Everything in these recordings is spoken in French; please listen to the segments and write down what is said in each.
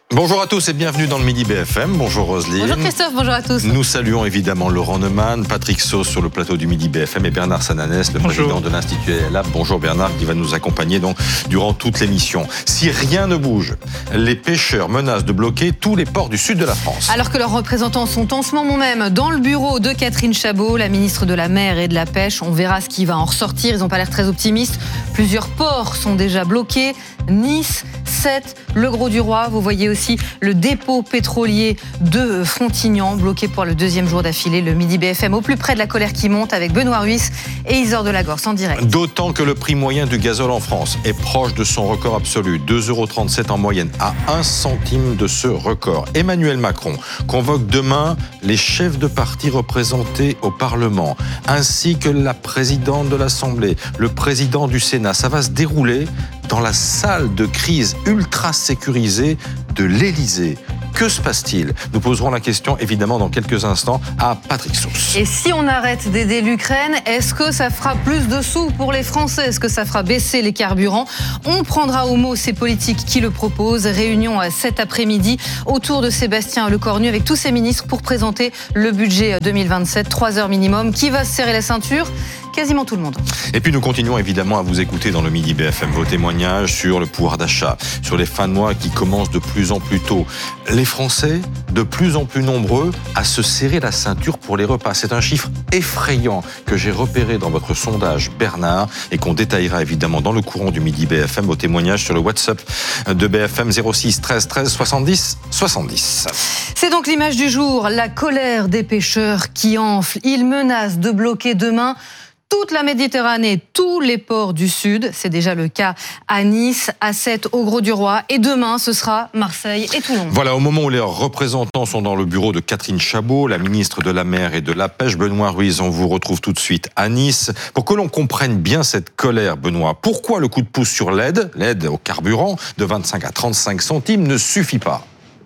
Bonjour à tous et bienvenue dans le Midi BFM. Bonjour Roselyne. Bonjour Christophe, bonjour à tous. Nous saluons évidemment Laurent Neumann, Patrick Sauce sur le plateau du Midi BFM et Bernard Sananès, le président de l'Institut ELAB. Bonjour Bernard, qui va nous accompagner donc durant toute l'émission. Si rien ne bouge, les pêcheurs menacent de bloquer tous les ports du sud de la France. Alors que leurs représentants sont en ce moment même dans le bureau de Catherine Chabot, la ministre de la Mer et de la Pêche. On verra ce qui va en ressortir, ils n'ont pas l'air très optimistes. Plusieurs ports sont déjà bloqués. Nice, Sète, le Grau-du-Roi. Vous voyez aussi le dépôt pétrolier de Frontignan, bloqué pour le deuxième jour d'affilée. Le Midi BFM au plus près de la colère qui monte avec Benoît Ruiz et Isor Delagorce en direct. D'autant que le prix moyen du gazole en France est proche de son record absolu, 2,37 € en moyenne, à 1 centime de ce record. Emmanuel Macron convoque demain les chefs de parti représentés au Parlement, ainsi que la présidente de l'Assemblée, le président du Sénat. Ça va se dérouler dans la salle de crise ultra sécurisée de l'Élysée. Que se passe-t-il ? Nous poserons la question évidemment dans quelques instants à Patrick Sauce. Et si on arrête d'aider l'Ukraine, est-ce que ça fera plus de sous pour les Français ? Est-ce que ça fera baisser les carburants ? On prendra au mot ces politiques qui le proposent. Réunion cet après-midi autour de Sébastien Lecornu avec tous ses ministres pour présenter le budget 2027. 3 heures minimum. Qui va se serrer la ceinture ? Quasiment tout le monde. Et puis nous continuons évidemment à vous écouter dans le Midi BFM. Vos témoignages sur le pouvoir d'achat, sur les fins de mois qui commencent de plus en plus tôt. Les Français, de plus en plus nombreux à se serrer la ceinture pour les repas. C'est un chiffre effrayant que j'ai repéré dans votre sondage Bernard et qu'on détaillera évidemment dans le courant du Midi BFM. Vos témoignages sur le WhatsApp de BFM 06 13 13 70 70. C'est donc l'image du jour, la colère des pêcheurs qui enfle. Ils menacent de bloquer demain toute la Méditerranée, tous les ports du Sud. C'est déjà le cas à Nice, à Sète, au Grau-du-Roi. Et demain, ce sera Marseille et Toulon. Voilà, au moment où les représentants sont dans le bureau de Catherine Chabot, la ministre de la Mer et de la Pêche, Benoît Ruiz, on vous retrouve tout de suite à Nice. Pour que l'on comprenne bien cette colère, Benoît, pourquoi le coup de pouce sur l'aide au carburant de 25 à 35 centimes ne suffit pas ?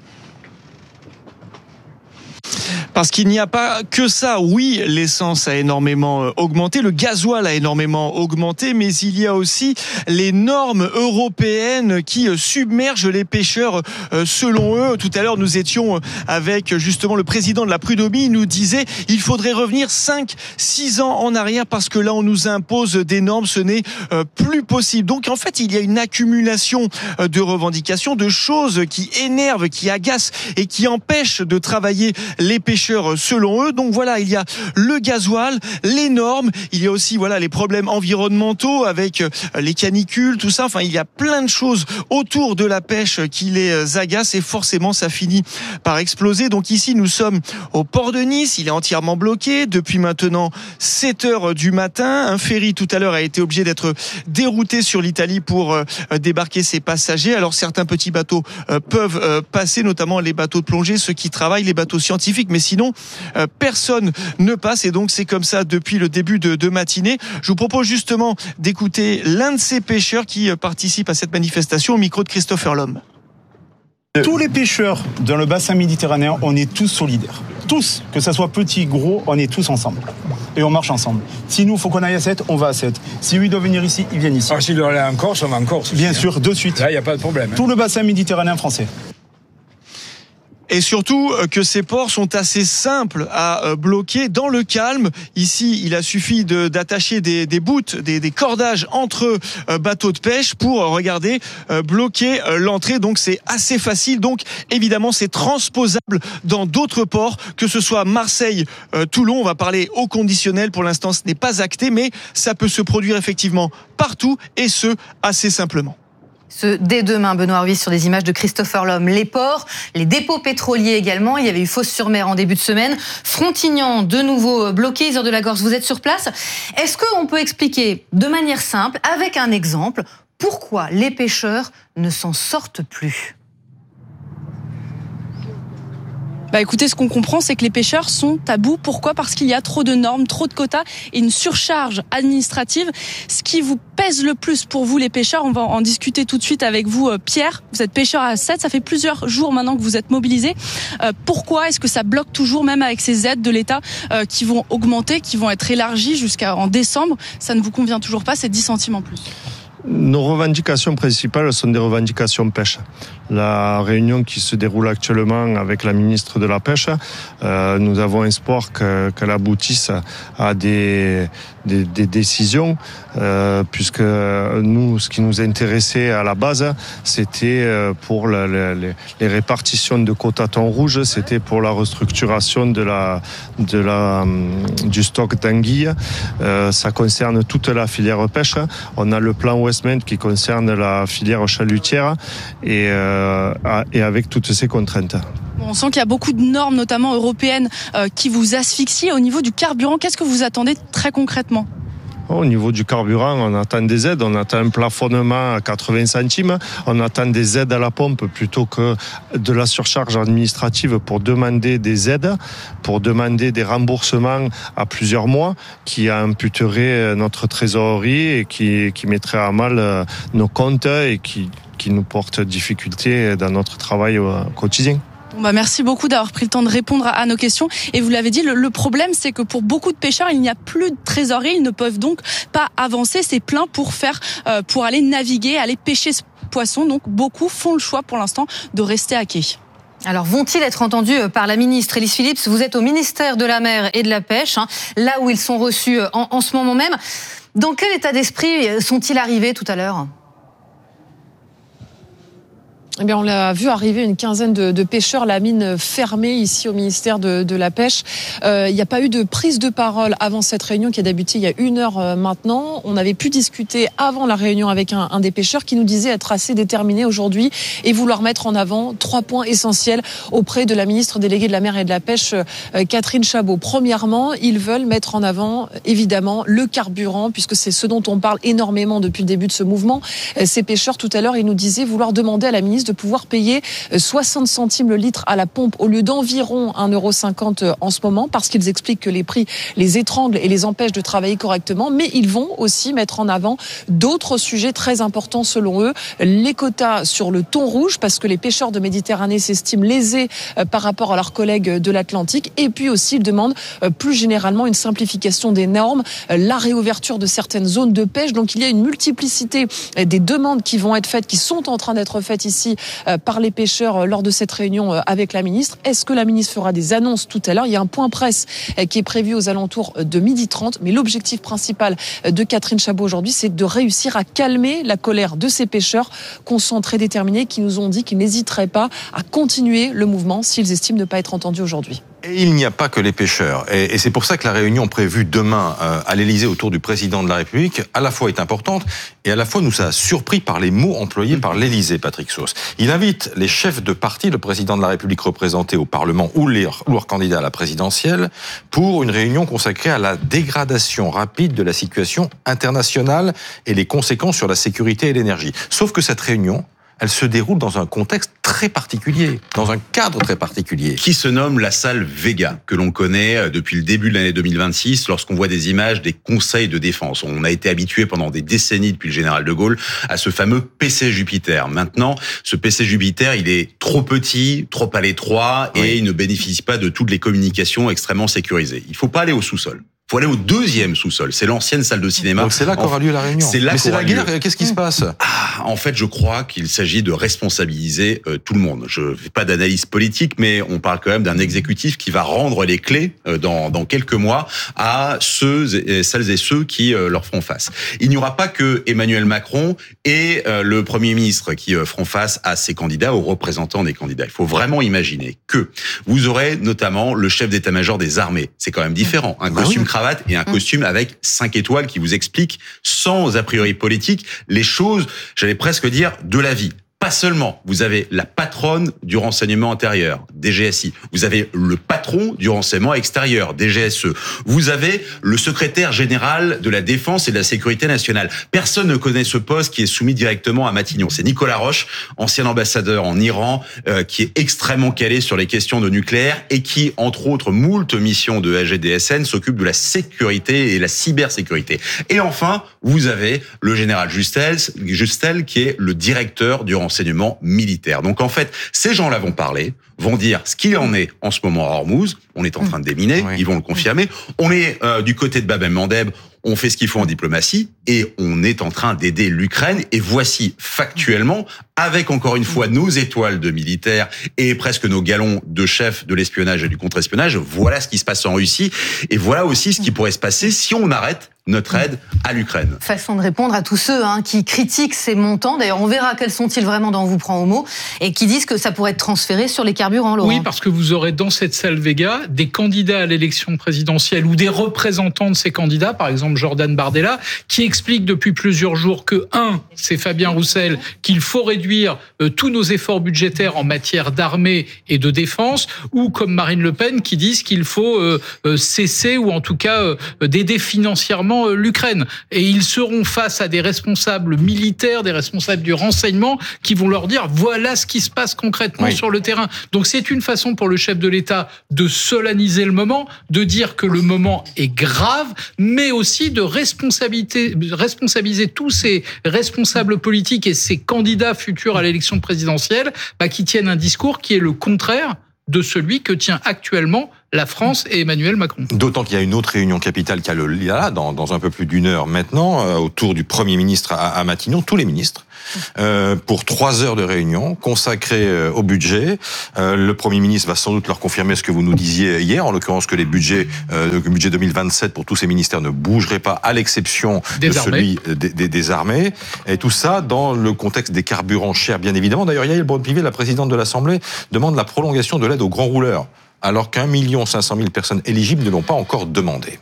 Parce qu'il n'y a pas que ça. Oui, l'essence a énormément augmenté, le gasoil a énormément augmenté, mais il y a aussi les normes européennes qui submergent les pêcheurs selon eux. Tout à l'heure, nous étions avec justement le président de la Prud'homie. Il nous disait il faudrait revenir 5-6 ans en arrière parce que là, on nous impose des normes. Ce n'est plus possible. Donc, en fait, il y a une accumulation de revendications, de choses qui énervent, qui agacent et qui empêchent de travailler les pêcheurs selon eux. Donc voilà, il y a le gasoil, les normes, il y a aussi les problèmes environnementaux avec les canicules, tout ça. Enfin, il y a plein de choses autour de la pêche qui les agacent et forcément ça finit par exploser. Donc ici, nous sommes au port de Nice, il est entièrement bloqué depuis maintenant 7 heures du matin. Un ferry tout à l'heure a été obligé d'être dérouté sur l'Italie pour débarquer ses passagers. Alors certains petits bateaux peuvent passer, notamment les bateaux de plongée, ceux qui travaillent, les bateaux scientifiques, mais sinon personne ne passe et donc c'est comme ça depuis le début de matinée. Je vous propose justement d'écouter l'un de ces pêcheurs qui participe à cette manifestation au micro de Christopher Lhomme. Tous les pêcheurs dans le bassin méditerranéen, on est tous solidaires. Tous, que ça soit petit, gros, on est tous ensemble. Et on marche ensemble. Si nous, il faut qu'on aille à Sète, on va à Sète. Si eux, ils doivent venir ici, ils viennent ici. Alors s'ils doivent aller en Corse, on va en Corse. Bien sûr, de suite. Là, il n'y a pas de problème. Tout le bassin méditerranéen français. Et surtout que ces ports sont assez simples à bloquer dans le calme. Ici, il a suffi d'attacher des bouts, des cordages entre bateaux de pêche pour, regardez, bloquer l'entrée. Donc c'est assez facile. Donc évidemment, c'est transposable dans d'autres ports, que ce soit Marseille, Toulon. On va parler au conditionnel. Pour l'instant, ce n'est pas acté, mais ça peut se produire effectivement partout et ce, assez simplement. Dès demain, Benoît Ruiz, sur des images de Christopher Lhomme. Les ports, les dépôts pétroliers également. Il y avait eu Fos-sur-Mer en début de semaine. Frontignan, de nouveau bloqué. Isor Delagorce, vous êtes sur place. Est-ce qu'on peut expliquer de manière simple, avec un exemple, pourquoi les pêcheurs ne s'en sortent plus ? Écoutez, ce qu'on comprend, c'est que les pêcheurs sont à bout. Pourquoi ? Parce qu'il y a trop de normes, trop de quotas et une surcharge administrative. Ce qui vous pèse le plus pour vous, les pêcheurs, on va en discuter tout de suite avec vous, Pierre. Vous êtes pêcheur à Sète, ça fait plusieurs jours maintenant que vous êtes mobilisé. Pourquoi est-ce que ça bloque toujours, même avec ces aides de l'État qui vont augmenter, qui vont être élargies jusqu'en décembre ? Ça ne vous convient toujours pas, c'est 10 centimes en plus ? Nos revendications principales sont des revendications pêche. La réunion qui se déroule actuellement avec la ministre de la Pêche, nous avons espoir qu'elle aboutisse à des décisions, puisque nous, ce qui nous intéressait à la base, c'était pour les répartitions de quotas thon rouge, c'était pour la restructuration du stock d'anguilles. Ça concerne toute la filière pêche. On a le plan Westmed qui concerne la filière chalutière et avec toutes ces contraintes. On sent qu'il y a beaucoup de normes, notamment européennes, qui vous asphyxient. Au niveau du carburant, qu'est-ce que vous attendez très concrètement ? Au niveau du carburant, on attend des aides, on attend un plafonnement à 80 centimes, on attend des aides à la pompe plutôt que de la surcharge administrative pour demander des aides, pour demander des remboursements à plusieurs mois qui amputeraient notre trésorerie et qui mettraient à mal nos comptes et qui nous portent difficulté dans notre travail au quotidien. Merci beaucoup d'avoir pris le temps de répondre à nos questions. Et vous l'avez dit, le problème, c'est que pour beaucoup de pêcheurs, il n'y a plus de trésorerie. Ils ne peuvent donc pas avancer. C'est plein pour aller naviguer, aller pêcher ce poisson. Donc, beaucoup font le choix pour l'instant de rester à quai. Alors, vont-ils être entendus par la ministre Élise Phillips ? Vous êtes au ministère de la Mer et de la Pêche, là où ils sont reçus en ce moment même. Dans quel état d'esprit sont-ils arrivés tout à l'heure ? Eh bien, on l'a vu arriver une quinzaine de pêcheurs, la mine fermée ici au ministère de la Pêche. Il n'y a pas eu de prise de parole avant cette réunion qui a débuté il y a 1 heure maintenant. On avait pu discuter avant la réunion avec un des pêcheurs qui nous disait être assez déterminé aujourd'hui et vouloir mettre en avant 3 points essentiels auprès de la ministre déléguée de la Mer et de la Pêche, Catherine Chabot. Premièrement, ils veulent mettre en avant, évidemment, le carburant, puisque c'est ce dont on parle énormément depuis le début de ce mouvement. Ces pêcheurs, tout à l'heure, ils nous disaient vouloir demander à la ministre de pouvoir payer 60 centimes le litre à la pompe au lieu d'environ 1,50 € en ce moment, parce qu'ils expliquent que les prix les étranglent et les empêchent de travailler correctement. Mais ils vont aussi mettre en avant d'autres sujets très importants selon eux. Les quotas sur le thon rouge, parce que les pêcheurs de Méditerranée s'estiment lésés par rapport à leurs collègues de l'Atlantique. Et puis aussi, ils demandent plus généralement une simplification des normes, la réouverture de certaines zones de pêche. Donc il y a une multiplicité des demandes qui vont être faites, qui sont en train d'être faites ici par les pêcheurs lors de cette réunion avec la ministre. Est-ce que la ministre fera des annonces tout à l'heure ? Il y a un point presse qui est prévu aux alentours de 12h30, mais l'objectif principal de Catherine Chabot aujourd'hui, c'est de réussir à calmer la colère de ces pêcheurs concentrés, déterminés, qui nous ont dit qu'ils n'hésiteraient pas à continuer le mouvement s'ils estiment ne pas être entendus aujourd'hui. Et il n'y a pas que les pêcheurs. Et c'est pour ça que la réunion prévue demain à l'Élysée autour du président de la République, à la fois est importante et à la fois nous a surpris par les mots employés par l'Élysée, Patrick Sauce. Il invite les chefs de parti, le président de la République représenté au Parlement ou leur candidat à la présidentielle, pour une réunion consacrée à la dégradation rapide de la situation internationale et les conséquences sur la sécurité et l'énergie. Sauf que cette réunion, elle se déroule dans un contexte très particulier, dans un cadre très particulier. Qui se nomme la salle Vega, que l'on connaît depuis le début de l'année 2026, lorsqu'on voit des images des conseils de défense. On a été habitué pendant des décennies, depuis le général de Gaulle, à ce fameux PC Jupiter. Maintenant, ce PC Jupiter, il est trop petit, trop à l'étroit, et il ne bénéficie pas de toutes les communications extrêmement sécurisées. Il faut pas aller au sous-sol. Il faut aller au 2e sous-sol. C'est l'ancienne salle de cinéma. Donc c'est là qu'aura lieu la réunion. C'est là Mais c'est la guerre. Qu'est-ce qui se passe ? En fait, je crois qu'il s'agit de responsabiliser tout le monde. Je ne fais pas d'analyse politique, mais on parle quand même d'un exécutif qui va rendre les clés dans quelques mois à celles et ceux qui leur feront face. Il n'y aura pas que Emmanuel Macron et le Premier ministre qui feront face à ces candidats, aux représentants des candidats. Il faut vraiment imaginer que vous aurez notamment le chef d'état-major des armées. C'est quand même différent. Un costume cravate et un costume avec 5 étoiles qui vous explique, sans a priori politique, les choses, j'allais presque dire, de la vie. Pas seulement, vous avez la patronne du renseignement intérieur, DGSI. Vous avez le patron du renseignement extérieur, DGSE. Vous avez le secrétaire général de la Défense et de la Sécurité nationale. Personne ne connaît ce poste qui est soumis directement à Matignon. C'est Nicolas Roche, ancien ambassadeur en Iran, qui est extrêmement calé sur les questions de nucléaire et qui, entre autres, moult missions de SGDSN, s'occupe de la sécurité et la cybersécurité. Et enfin, vous avez le général Justel, qui est le directeur du renseignement militaire. Donc en fait, ces gens-là vont dire ce qu'il en est en ce moment à Hormuz. On est en train de déminer, ils vont le confirmer. On est du côté de Bab el-Mandeb. on fait ce qu'il faut en diplomatie et on est en train d'aider l'Ukraine. Et voici factuellement, avec encore une fois nos étoiles de militaires et presque nos galons de chef de l'espionnage et du contre-espionnage, voilà ce qui se passe en Russie et voilà aussi ce qui pourrait se passer si on arrête notre aide à l'Ukraine. Façon de répondre à tous ceux qui critiquent ces montants. D'ailleurs, on verra quels sont-ils vraiment dans On vous prend au mot et qui disent que ça pourrait être transféré sur les carburants, Laurent. Oui, parce que vous aurez dans cette salle Vega des candidats à l'élection présidentielle ou des représentants de ces candidats, par exemple Jordan Bardella, qui expliquent depuis plusieurs jours que, c'est Fabien Roussel, qu'il faut réduire tous nos efforts budgétaires en matière d'armée et de défense, ou comme Marine Le Pen qui disent qu'il faut cesser ou en tout cas d'aider financièrement l'Ukraine. Et ils seront face à des responsables militaires, des responsables du renseignement qui vont leur dire voilà ce qui se passe concrètement sur le terrain. Donc c'est une façon pour le chef de l'État de solenniser le moment, de dire que le moment est grave, mais aussi de responsabiliser tous ces responsables politiques et ces candidats futurs à l'élection présidentielle qui tiennent un discours qui est le contraire de celui que tient actuellement la France et Emmanuel Macron. D'autant qu'il y a une autre réunion capitale qui a le là dans un peu plus d'une heure maintenant, autour du Premier ministre à Matignon, tous les ministres, pour 3 heures de réunion consacrées au budget. Le Premier ministre va sans doute leur confirmer ce que vous nous disiez hier, en l'occurrence que le budget 2027 pour tous ces ministères ne bougerait pas, à l'exception de celui des armées. Et tout ça dans le contexte des carburants chers, bien évidemment. D'ailleurs, Yael Braun-Pivet, la présidente de l'Assemblée, demande la prolongation de l'aide aux grands rouleurs, alors qu'1 500 000 personnes éligibles ne l'ont pas encore demandé.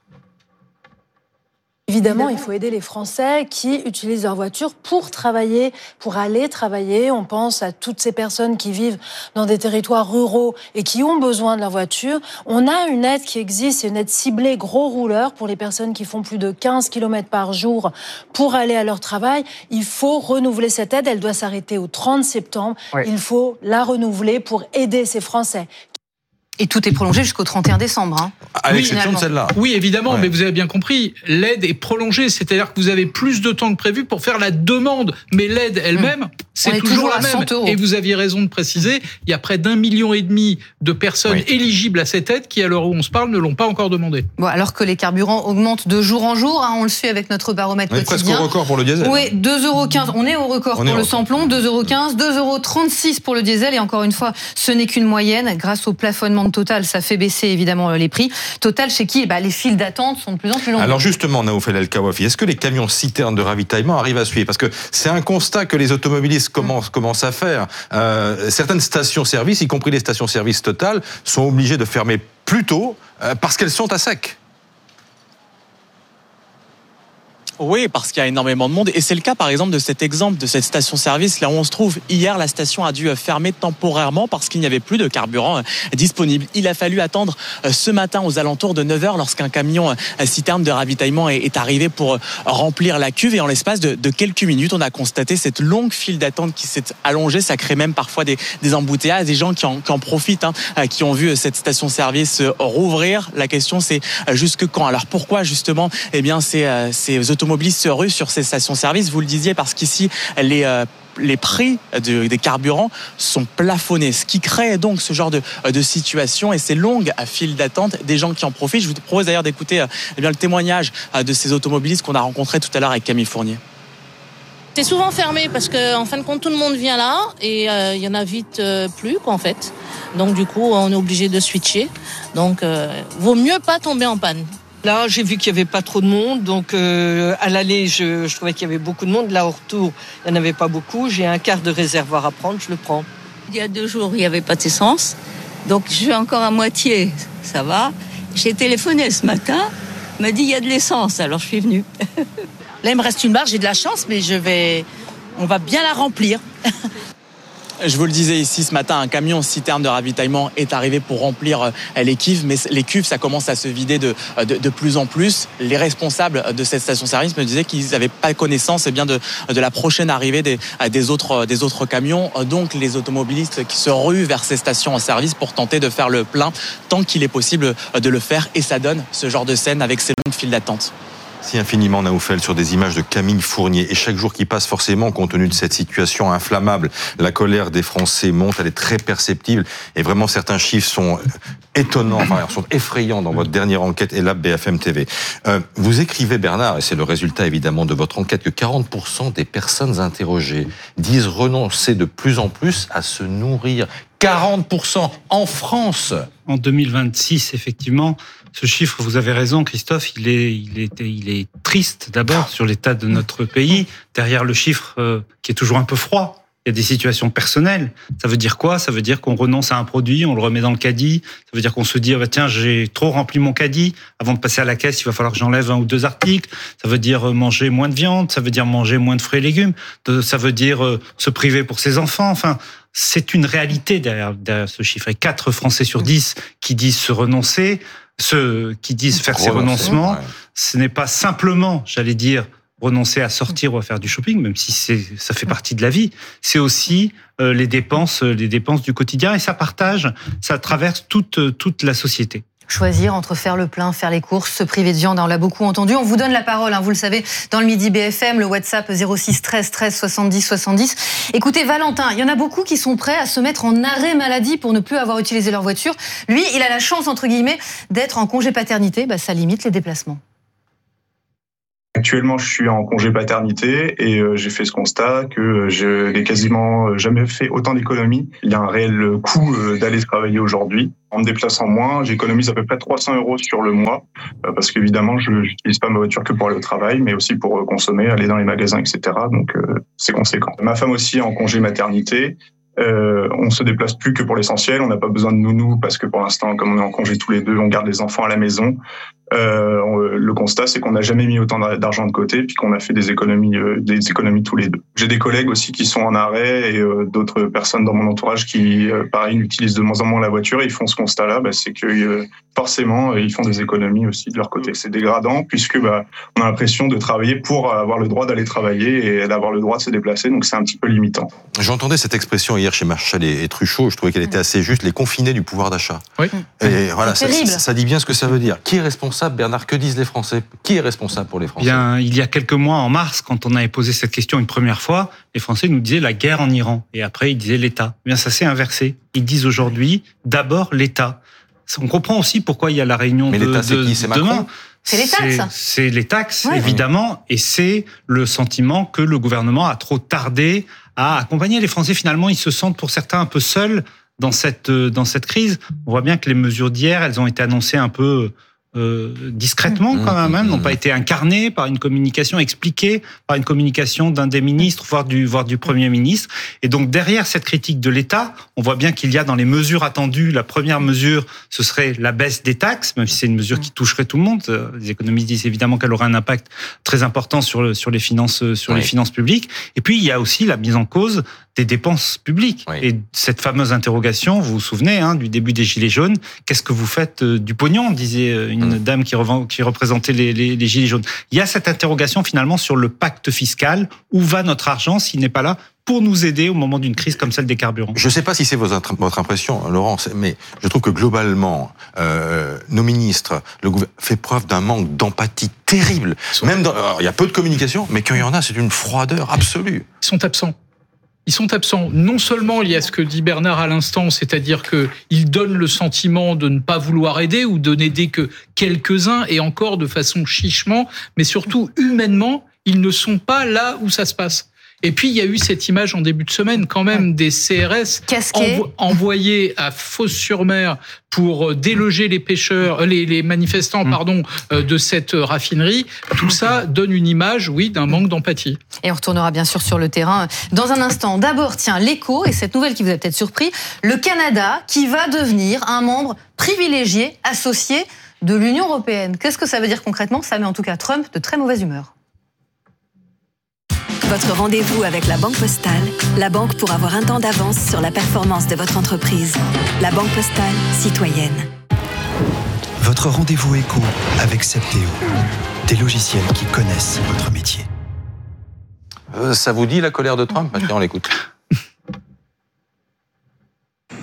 Évidemment, il faut aider les Français qui utilisent leur voiture pour travailler, pour aller travailler. On pense à toutes ces personnes qui vivent dans des territoires ruraux et qui ont besoin de leur voiture. On a une aide qui existe, c'est une aide ciblée gros rouleurs pour les personnes qui font plus de 15 km par jour pour aller à leur travail. Il faut renouveler cette aide, elle doit s'arrêter au 30 septembre. Oui. Il faut la renouveler pour aider ces Français. Et tout est prolongé jusqu'au 31 décembre. À l'exception de celle-là. Oui, évidemment, mais vous avez bien compris, l'aide est prolongée, c'est-à-dire que vous avez plus de temps que prévu pour faire la demande, mais l'aide elle-même, c'est toujours la même. Et vous aviez raison de préciser, il y a près d'1,5 million de personnes éligibles à cette aide qui, à l'heure où on se parle, ne l'ont pas encore demandé. Bon, alors que les carburants augmentent de jour en jour, on le suit avec notre baromètre quotidien. Presque au record pour le diesel. Oui, 2,15 €, on est au record pour le samplon, 2,15 €, 2,36 € pour le diesel, et encore une fois, ce n'est qu'une moyenne, grâce au plafonnement de Total, ça fait baisser évidemment les prix. Total, chez qui les files d'attente sont de plus en plus longues. Alors justement, Naoufel El-Kawafi, est-ce que les camions citernes de ravitaillement arrivent à suivre ? Parce que c'est un constat que les automobilistes commencent à faire. Certaines stations-service, y compris les stations-service Total, sont obligées de fermer plus tôt parce qu'elles sont à sec. Oui, parce qu'il y a énormément de monde. Et c'est le cas, par exemple, de cet exemple de cette station-service, là où on se trouve. Hier, la station a dû fermer temporairement parce qu'il n'y avait plus de carburant disponible. Il a fallu attendre ce matin aux alentours de 9h lorsqu'un camion citerne de ravitaillement est arrivé pour remplir la cuve. Et en l'espace de quelques minutes, on a constaté cette longue file d'attente qui s'est allongée. Ça crée même parfois des embouteillages, des gens qui en profitent, qui ont vu cette station-service rouvrir. La question, c'est jusque quand ? Alors pourquoi, justement, ces automobilistes se ruent sur ces stations-service. Vous le disiez, parce qu'ici, les prix des carburants sont plafonnés, ce qui crée donc ce genre de situation et ces longues files d'attente, des gens qui en profitent. Je vous propose d'ailleurs d'écouter le témoignage de ces automobilistes qu'on a rencontrés tout à l'heure avec Camille Fournier. C'est souvent fermé parce qu'en fin de compte, tout le monde vient là et il y en a vite plus, en fait. Donc du coup, on est obligé de switcher. Donc, vaut mieux pas tomber en panne. Là, j'ai vu qu'il n'y avait pas trop de monde, donc à l'aller, je trouvais qu'il y avait beaucoup de monde. Là, au retour, il n'y en avait pas beaucoup. J'ai un quart de réservoir à prendre, je le prends. Il y a 2 jours, il n'y avait pas d'essence, donc je suis encore à moitié, ça va. J'ai téléphoné ce matin, il m'a dit il y a de l'essence, alors je suis venue. Là, il me reste une barre, j'ai de la chance, mais on va bien la remplir. Je vous le disais ici ce matin, un camion citerne de ravitaillement est arrivé pour remplir les cuves, mais les cuves, ça commence à se vider de plus en plus. Les responsables de cette station-service me disaient qu'ils n'avaient pas connaissance de la prochaine arrivée des autres camions. Donc les automobilistes qui se ruent vers ces stations-service pour tenter de faire le plein tant qu'il est possible de le faire. Et ça donne ce genre de scène avec ces longues files d'attente. Merci infiniment Naoufel sur des images de Camille Fournier. Et chaque jour qui passe, forcément, compte tenu de cette situation inflammable, la colère des Français monte, elle est très perceptible. Et vraiment, certains chiffres sont étonnants, sont effrayants dans votre dernière enquête et là, BFM TV. Vous écrivez, Bernard, et c'est le résultat évidemment de votre enquête, que 40% des personnes interrogées disent renoncer de plus en plus à se nourrir. 40% en France. En 2026, effectivement, ce chiffre, vous avez raison, Christophe, il est triste d'abord sur l'état de notre pays. Derrière le chiffre qui est toujours un peu froid, il y a des situations personnelles. Ça veut dire quoi ? Ça veut dire qu'on renonce à un produit, on le remet dans le caddie. Ça veut dire qu'on se dit, tiens, j'ai trop rempli mon caddie. Avant de passer à la caisse, il va falloir que j'enlève 1 ou 2 articles. Ça veut dire manger moins de viande. Ça veut dire manger moins de fruits et légumes. Ça veut dire se priver pour ses enfants. Enfin, c'est une réalité derrière ce chiffre. Et 4 Français sur 10 qui disent se renoncer, ceux qui disent faire ces renoncements, ce n'est pas simplement, j'allais dire, renoncer à sortir ou à faire du shopping, même si ça fait partie de la vie. C'est aussi les dépenses du quotidien, et ça traverse toute la société. Choisir entre faire le plein, faire les courses, se priver de viande, on l'a beaucoup entendu. On vous donne la parole, vous le savez, dans le Midi BFM, le WhatsApp 06 13 13 70 70. Écoutez, Valentin, il y en a beaucoup qui sont prêts à se mettre en arrêt maladie pour ne plus avoir utilisé leur voiture. Lui, il a la chance, entre guillemets, d'être en congé paternité. Ça limite les déplacements. Actuellement, je suis en congé paternité et j'ai fait ce constat que je n'ai quasiment jamais fait autant d'économies. Il y a un réel coût d'aller travailler aujourd'hui. En me déplaçant moins, j'économise à peu près 300 € sur le mois parce qu'évidemment, je n'utilise pas ma voiture que pour aller au travail, mais aussi pour consommer, aller dans les magasins, etc. Donc, c'est conséquent. Ma femme aussi est en congé maternité. On se déplace plus que pour l'essentiel. On n'a pas besoin de nounou parce que pour l'instant, comme on est en congé tous les deux, on garde les enfants à la maison. Le constat, c'est qu'on n'a jamais mis autant d'argent de côté, puis qu'on a fait des économies tous les deux. J'ai des collègues aussi qui sont en arrêt et d'autres personnes dans mon entourage qui, pareil, utilisent de moins en moins la voiture et ils font ce constat-là, c'est que forcément, ils font des économies aussi de leur côté. C'est dégradant puisque on a l'impression de travailler pour avoir le droit d'aller travailler et d'avoir le droit de se déplacer, donc c'est un petit peu limitant. J'entendais cette expression hier chez Marchal et Truchot, je trouvais qu'elle était assez juste, les confinés du pouvoir d'achat. Oui. Et voilà, ça dit bien ce que ça veut dire. Qui est responsable, Bernard? Que disent les Français? Qui est responsable pour les Français? Bien, il y a quelques mois, en mars, quand on avait posé cette question une première fois, les Français nous disaient la guerre en Iran. Et après, ils disaient l'État. Bien, ça s'est inversé. Ils disent aujourd'hui, d'abord l'État. On comprend aussi pourquoi il y a la réunion l'État, c'est qui? C'est Macron? C'est les taxes. C'est les taxes, évidemment. Et c'est le sentiment que le gouvernement a trop tardé à accompagner les Français. Finalement, ils se sentent pour certains un peu seuls dans cette crise. On voit bien que les mesures d'hier, elles ont été annoncées un peu discrètement quand même, n'ont pas été incarnées par une communication expliquée, par une communication d'un des ministres, voire du Premier ministre. Et donc derrière cette critique de l'État, on voit bien qu'il y a dans les mesures attendues, la première mesure, ce serait la baisse des taxes, même si c'est une mesure qui toucherait tout le monde. Les économistes disent évidemment qu'elle aurait un impact très important sur les finances publiques. Et puis il y a aussi la mise en cause des dépenses publiques. Oui. Et cette fameuse interrogation, vous vous souvenez, du début des Gilets jaunes, qu'est-ce que vous faites du pognon, disait une dame qui représentait les Gilets jaunes. Il y a cette interrogation finalement sur le pacte fiscal. Où va notre argent s'il n'est pas là pour nous aider au moment d'une crise comme celle des carburants? Je ne sais pas si c'est votre impression, Laurent, mais je trouve que globalement, nos ministres, le gouvernement fait preuve d'un manque d'empathie terrible. Même il y a peu de communication, mais quand il y en a, c'est une froideur absolue. Ils sont absents. Ils sont absents. Non seulement il y a ce que dit Bernard à l'instant, c'est-à-dire qu'ils donnent le sentiment de ne pas vouloir aider ou de n'aider que quelques-uns et encore de façon chichement, mais surtout humainement, ils ne sont pas là où ça se passe. Et puis, il y a eu cette image en début de semaine, quand même, des CRS envoyés à Fos-sur-Mer pour déloger les pêcheurs, les manifestants, de cette raffinerie. Tout ça donne une image, d'un manque d'empathie. Et on retournera bien sûr sur le terrain dans un instant. D'abord, l'Écho, et cette nouvelle qui vous a peut-être surpris, le Canada qui va devenir un membre privilégié, associé de l'Union européenne. Qu'est-ce que ça veut dire concrètement? Ça met en tout cas Trump de très mauvaise humeur. Votre rendez-vous avec la Banque Postale, la banque pour avoir un temps d'avance sur la performance de votre entreprise. La Banque Postale, citoyenne. Votre rendez-vous éco avec Septéo, des logiciels qui connaissent votre métier. Ça vous dit la colère de Trump? Maintenant, on l'écoute.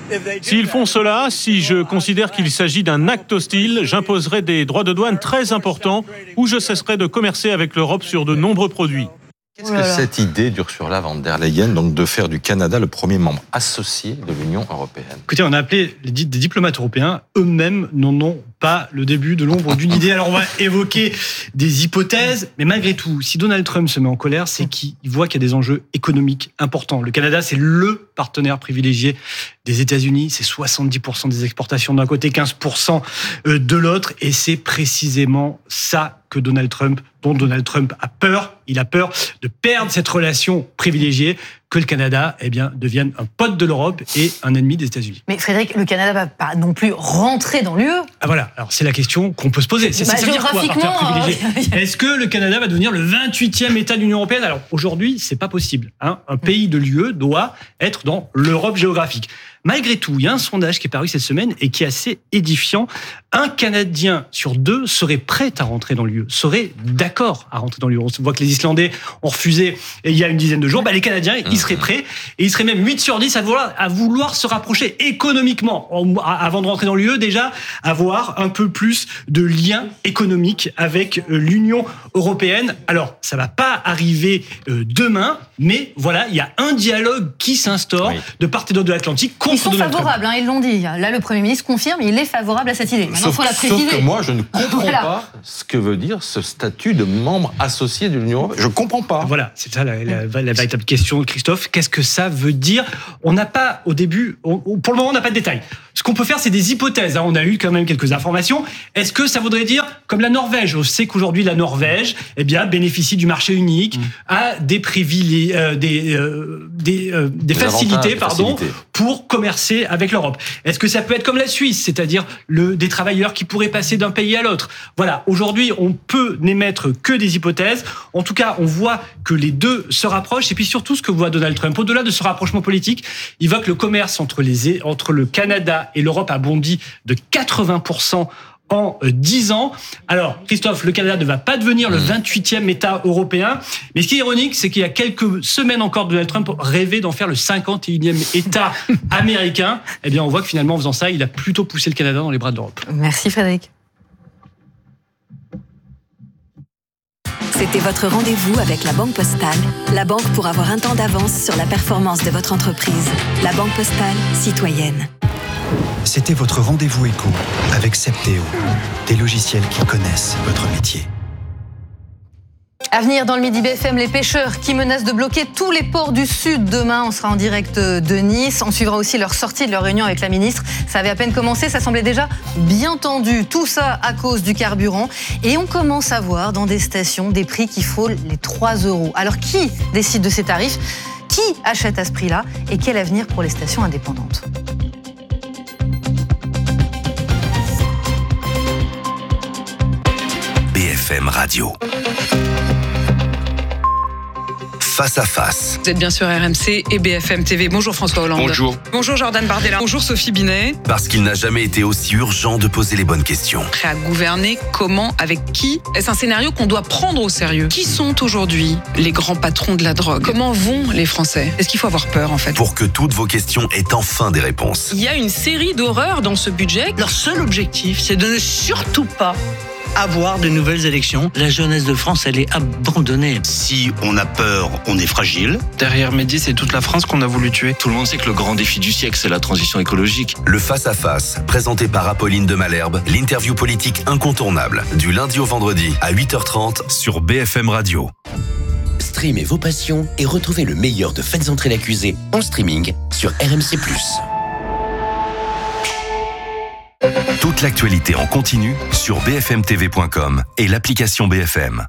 S'ils font cela, si je considère qu'il s'agit d'un acte hostile, j'imposerai des droits de douane très importants ou je cesserai de commercer avec l'Europe sur de nombreux produits. Qu'est-ce que cette idée d'Ursula von der Leyen, donc de faire du Canada le premier membre associé de l'Union européenne? Écoutez, on a appelé des diplomates européens, eux-mêmes n'en ont pas le début de l'ombre d'une idée. Alors on va évoquer des hypothèses, mais malgré tout, si Donald Trump se met en colère, c'est qu'il voit qu'il y a des enjeux économiques importants. Le Canada, c'est le partenaire privilégié des États-Unis, c'est 70% des exportations d'un côté, 15% de l'autre, et c'est précisément ça que dont Donald Trump a peur. Il a peur de perdre cette relation privilégiée, que le Canada devienne un pote de l'Europe et un ennemi des États-Unis. Mais Frédéric, le Canada va pas non plus rentrer dans l'UE. Ah voilà, alors c'est la question qu'on peut se poser. Ça veut dire quoi, partenaire privilégié ? Est-ce que le Canada va devenir le 28e État de l'Union européenne ? Alors aujourd'hui, c'est pas possible. Un pays de l'UE doit être dans l'Europe géographique. Malgré tout, il y a un sondage qui est paru cette semaine et qui est assez édifiant. Un Canadien sur 2 serait prêt à rentrer dans l'UE, serait d'accord à rentrer dans l'UE. On voit que les Islandais ont refusé il y a une dizaine de jours. Les Canadiens, ils seraient prêts et ils seraient même 8 sur 10 à vouloir se rapprocher économiquement. Avant de rentrer dans l'UE, déjà, avoir un peu plus de liens économiques avec l'Union européenne. Alors, ça va pas arriver demain, mais voilà, il y a un dialogue qui s'instaure de part et d'autre de l'Atlantique. Ils sont favorables, ils l'ont dit. Là, le Premier ministre confirme, il est favorable à cette idée. Maintenant, sauf que moi, je ne comprends pas ce que veut dire ce statut de membre associé de l'Union européenne. Je ne comprends pas. Voilà, c'est ça la véritable question, Christophe. Qu'est-ce que ça veut dire ? On n'a pas, au début, pour le moment, on n'a pas de détails. Ce qu'on peut faire, c'est des hypothèses. On a eu quand même quelques informations. Est-ce que ça voudrait dire, comme la Norvège ? On sait qu'aujourd'hui, la Norvège bénéficie du marché unique, a des privilèges, des facilités, pour commercer avec l'Europe. Est-ce que ça peut être comme la Suisse, c'est-à-dire des travailleurs qui pourraient passer d'un pays à l'autre ? Voilà, aujourd'hui, on peut n'émettre que des hypothèses. En tout cas, on voit que les deux se rapprochent. Et puis surtout, ce que voit Donald Trump, au-delà de ce rapprochement politique, il voit que le commerce entre le Canada et l'Europe a bondi de 80% en 10 ans. Alors, Christophe, le Canada ne va pas devenir le 28e État européen. Mais ce qui est ironique, c'est qu'il y a quelques semaines encore, Donald Trump rêvait d'en faire le 51e État américain. Eh bien, on voit que finalement, en faisant ça, il a plutôt poussé le Canada dans les bras de l'Europe. Merci Frédéric. C'était votre rendez-vous avec la Banque Postale, la banque pour avoir un temps d'avance sur la performance de votre entreprise. La Banque Postale, citoyenne. C'était votre rendez-vous éco avec Septéo, des logiciels qui connaissent votre métier. À venir dans le Midi BFM, les pêcheurs qui menacent de bloquer tous les ports du Sud. Demain, on sera en direct de Nice. On suivra aussi leur sortie de leur réunion avec la ministre. Ça avait à peine commencé, ça semblait déjà bien tendu. Tout ça à cause du carburant. Et on commence à voir dans des stations des prix qui frôlent les 3 €. Alors qui décide de ces tarifs ? Qui achète à ce prix-là ? Et quel avenir pour les stations indépendantes ? BFM Radio. Face à face. Vous êtes bien sur RMC et BFM TV. Bonjour François Hollande. Bonjour. Bonjour Jordan Bardella. Bonjour Sophie Binet. Parce qu'il n'a jamais été aussi urgent de poser les bonnes questions. Prêt à gouverner, comment, avec qui ? Est-ce un scénario qu'on doit prendre au sérieux ? Qui sont aujourd'hui les grands patrons de la drogue ? Comment vont les Français ? Est-ce qu'il faut avoir peur en fait ? Pour que toutes vos questions aient enfin des réponses. Il y a une série d'horreurs dans ce budget. Leur seul objectif, c'est de ne surtout pas avoir de nouvelles élections. La jeunesse de France, elle est abandonnée. Si on a peur, on est fragile. Derrière Mehdi, c'est toute la France qu'on a voulu tuer. Tout le monde sait que le grand défi du siècle, c'est la transition écologique. Le face-à-face, présenté par Apolline de Malherbe, l'interview politique incontournable, du lundi au vendredi à 8h30 sur BFM Radio. Streamez vos passions et retrouvez le meilleur de Faites entrer l'accusé en streaming sur RMC+. Toute l'actualité en continu sur bfmtv.com et l'application BFM.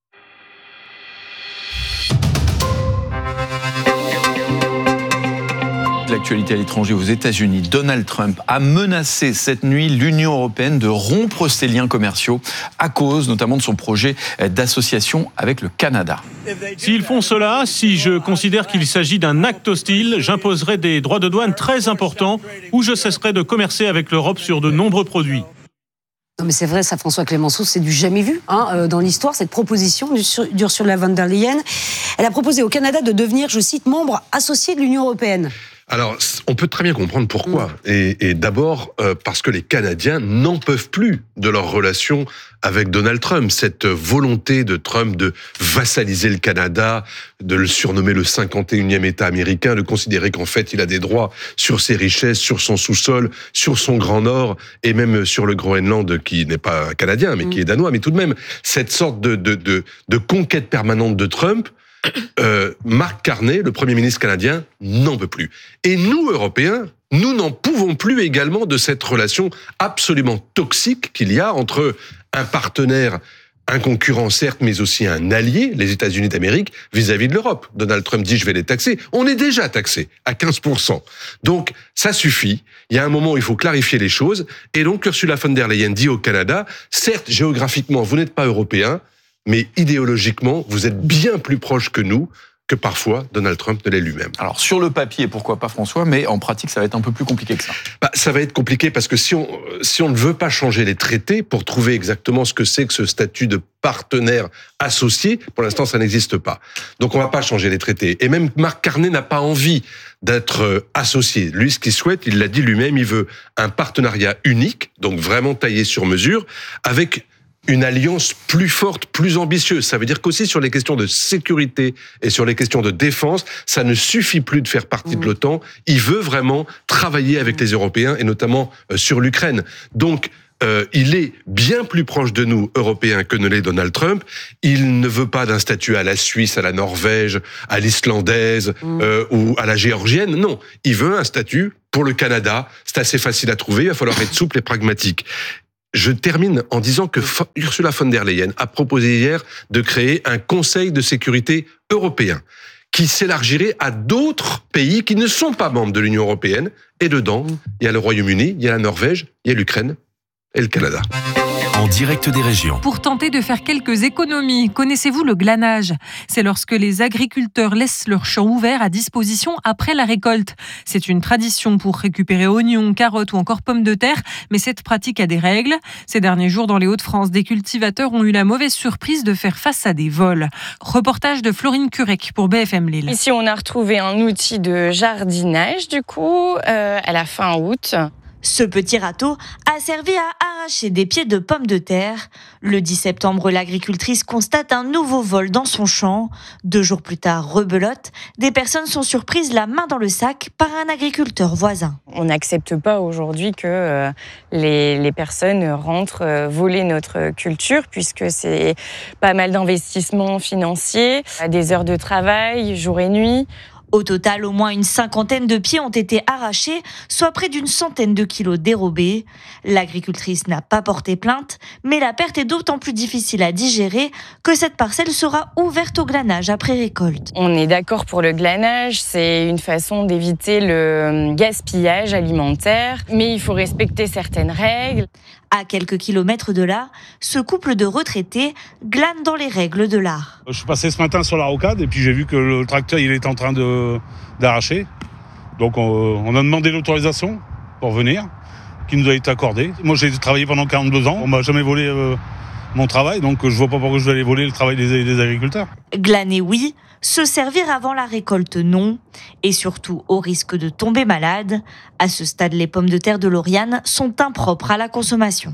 L'actualité à l'étranger aux États-Unis, Donald Trump a menacé cette nuit l'Union européenne de rompre ses liens commerciaux à cause notamment de son projet d'association avec le Canada. S'ils font cela, si je considère qu'il s'agit d'un acte hostile, j'imposerai des droits de douane très importants ou je cesserai de commercer avec l'Europe sur de nombreux produits. Non mais c'est vrai, ça, François Clémenceau, c'est du jamais vu dans l'histoire, cette proposition d'Ursula von der Leyen. Elle a proposé au Canada de devenir, je cite, membre associé de l'Union européenne. Alors, on peut très bien comprendre pourquoi. Et d'abord, parce que les Canadiens n'en peuvent plus de leur relation avec Donald Trump. Cette volonté de Trump de vassaliser le Canada, de le surnommer le 51e État américain, de considérer qu'en fait, il a des droits sur ses richesses, sur son sous-sol, sur son Grand Nord, et même sur le Groenland, qui n'est pas canadien, mais qui est danois. Mais tout de même, cette sorte de conquête permanente de Trump, Mark Carney, le Premier ministre canadien, n'en peut plus. Et nous, Européens, nous n'en pouvons plus également de cette relation absolument toxique qu'il y a entre un partenaire, un concurrent certes, mais aussi un allié, les États-Unis d'Amérique, vis-à-vis de l'Europe. Donald Trump dit « je vais les taxer ». On est déjà taxé à 15%. Donc, ça suffit. Il y a un moment où il faut clarifier les choses. Et donc, Ursula von der Leyen dit au Canada, certes, géographiquement, vous n'êtes pas européen, mais idéologiquement, vous êtes bien plus proche que nous, que parfois Donald Trump ne l'est lui-même. Alors, sur le papier, pourquoi pas François, mais en pratique, ça va être un peu plus compliqué que ça. Ça va être compliqué parce que si on ne veut pas changer les traités pour trouver exactement ce que c'est que ce statut de partenaire associé, pour l'instant, ça n'existe pas. Donc, on va pas changer les traités. Et même Mark Carney n'a pas envie d'être associé. Lui, ce qu'il souhaite, il l'a dit lui-même, il veut un partenariat unique, donc vraiment taillé sur mesure, avec une alliance plus forte, plus ambitieuse. Ça veut dire qu'aussi sur les questions de sécurité et sur les questions de défense, ça ne suffit plus de faire partie de l'OTAN. Il veut vraiment travailler avec les Européens et notamment sur l'Ukraine. Donc, il est bien plus proche de nous, Européens, que ne l'est Donald Trump. Il ne veut pas d'un statut à la Suisse, à la Norvège, à l'islandaise ou à la géorgienne. Non, il veut un statut pour le Canada. C'est assez facile à trouver, il va falloir être souple et pragmatique. Je termine en disant que Ursula von der Leyen a proposé hier de créer un Conseil de sécurité européen qui s'élargirait à d'autres pays qui ne sont pas membres de l'Union européenne. Et dedans, il y a le Royaume-Uni, il y a la Norvège, il y a l'Ukraine et le Canada. En direct des régions. Pour tenter de faire quelques économies, connaissez-vous le glanage ? C'est lorsque les agriculteurs laissent leurs champs ouverts à disposition après la récolte. C'est une tradition pour récupérer oignons, carottes ou encore pommes de terre, mais cette pratique a des règles. Ces derniers jours, dans les Hauts-de-France, des cultivateurs ont eu la mauvaise surprise de faire face à des vols. Reportage de Florine Curec pour BFM Lille. Ici, on a retrouvé un outil de jardinage, du coup, à la fin août. Ce petit râteau a servi à arracher des pieds de pommes de terre. Le 10 septembre, l'agricultrice constate un nouveau vol dans son champ. 2 jours plus tard, rebelote, des personnes sont surprises la main dans le sac par un agriculteur voisin. On n'accepte pas aujourd'hui que les personnes rentrent voler notre culture, puisque c'est pas mal d'investissements financiers, des heures de travail, jour et nuit. Au total, au moins une 50aine de pieds ont été arrachés, soit près d'une 100aine de kilos dérobés. L'agricultrice n'a pas porté plainte, mais la perte est d'autant plus difficile à digérer que cette parcelle sera ouverte au glanage après récolte. On est d'accord pour le glanage, c'est une façon d'éviter le gaspillage alimentaire, mais il faut respecter certaines règles. À quelques kilomètres de là, ce couple de retraités glane dans les règles de l'art. Je suis passé ce matin sur la rocade et puis j'ai vu que le tracteur il est en train d'arracher. Donc on a demandé l'autorisation pour venir, qui nous a été accordée. Moi j'ai travaillé pendant 42 ans, on m'a jamais volé mon travail, donc je vois pas pourquoi je vais aller voler le travail des agriculteurs. Glaner oui, se servir avant la récolte non, et surtout au risque de tomber malade. À ce stade, les pommes de terre de Lauriane sont impropres à la consommation.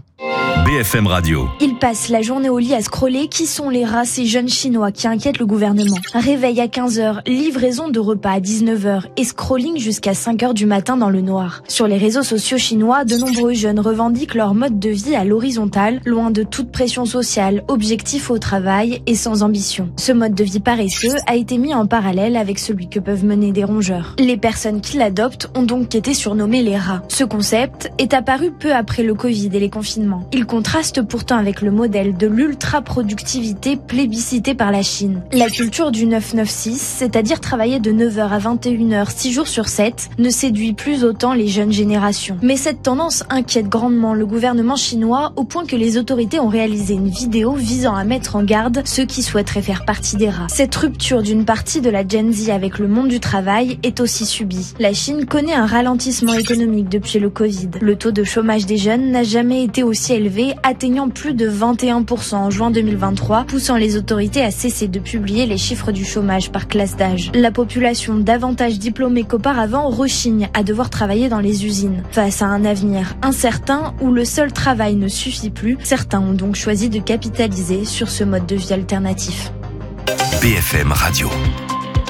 BFM Radio. Ils passent la journée au lit à scroller. Qui sont les rats, ces jeunes Chinois qui inquiètent le gouvernement ? Réveil à 15h, livraison de repas à 19h et scrolling jusqu'à 5h du matin dans le noir. Sur les réseaux sociaux chinois, de nombreux jeunes revendiquent leur mode de vie à l'horizontale, loin de toute pression sociale, objectif au travail et sans ambition. Ce mode de vie paresseux a été mis en parallèle avec celui que peuvent mener des rongeurs. Les personnes qui l'adoptent ont donc été surnommées les rats. Ce concept est apparu peu après le Covid et les confinements. Il contraste pourtant avec le modèle de l'ultra-productivité plébiscité par la Chine. La culture du 9-9-6, c'est-à-dire travailler de 9h à 21h 6 jours sur 7, ne séduit plus autant les jeunes générations. Mais cette tendance inquiète grandement le gouvernement chinois au point que les autorités ont réalisé une vidéo visant à mettre en garde ceux qui souhaiteraient faire partie des rats. Cette rupture d'une partie de la Gen Z avec le monde du travail est aussi subie. La Chine connaît un ralentissement économique depuis le Covid. Le taux de chômage des jeunes n'a jamais été aussi élevé élevé, atteignant plus de 21% en juin 2023, poussant les autorités à cesser de publier les chiffres du chômage par classe d'âge. La population, davantage diplômée qu'auparavant, rechigne à devoir travailler dans les usines. Face à un avenir incertain où le seul travail ne suffit plus, certains ont donc choisi de capitaliser sur ce mode de vie alternatif. BFM Radio.